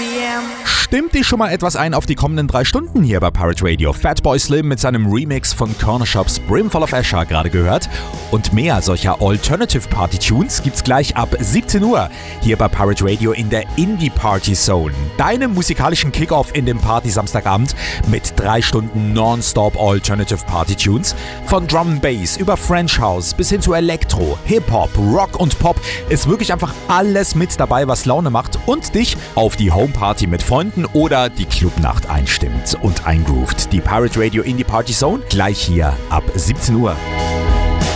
Stimmt dich schon mal etwas ein auf die kommenden 3 Stunden hier bei Pirate Radio? Fatboy Slim mit seinem Remix von Corner Shops Brimful of Asher gerade gehört. Und mehr solcher Alternative Party Tunes gibt's gleich ab 17 Uhr hier bei Pirate Radio in der Indie Party Zone. Deinem musikalischen Kickoff in den Party Samstagabend mit 3 Stunden Nonstop Alternative Party Tunes. Von Drum and Bass über French House bis hin zu Elektro, Hip-Hop, Rock und Pop ist wirklich einfach alles mit dabei, was Laune macht und dich auf die Homeparty mit Freunden oder die Clubnacht einstimmt und eingroovt. Die Pirate Radio Indie Party Zone gleich hier ab 17 Uhr.